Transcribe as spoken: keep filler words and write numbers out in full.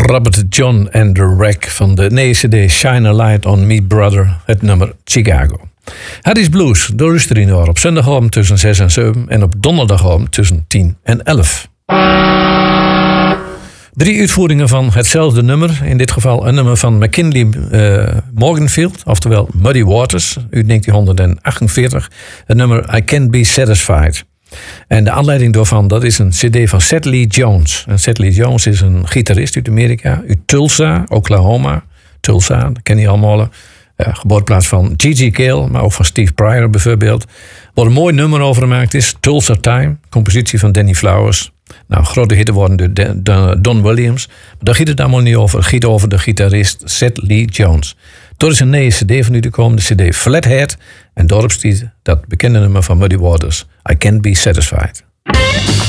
Robert John and the Wreck van de nieuwe cd Shine a Light on Me Brother, het nummer Chicago. Het is blues, door Rusterino op zondagavond tussen zes en zeven en op donderdagavond tussen tien en elf. Drie uitvoeringen van hetzelfde nummer. In dit geval een nummer van McKinley uh, Morganfield, oftewel Muddy Waters, uit negentien achtenveertig. Het nummer I Can't Be Satisfied. En de aanleiding daarvan, dat is een cd van Seth Lee Jones. En Seth Lee Jones is een gitarist uit Amerika, uit Tulsa, Oklahoma. Tulsa, dat ken je allemaal. Uh, geboorteplaats van G G Cale, maar ook van Steve Pryor bijvoorbeeld. Wat een mooi nummer over gemaakt is, Tulsa Time, compositie van Danny Flowers. Nou, grote hitte worden door Don Williams. Maar daar gaat het allemaal niet over. Het gaat over de gitarist Seth Lee Jones. Er is een nieuwe cd van nu te komen, de cd Flathead. En daarop staat dat bekende nummer van Muddy Waters, I Can't Be Satisfied.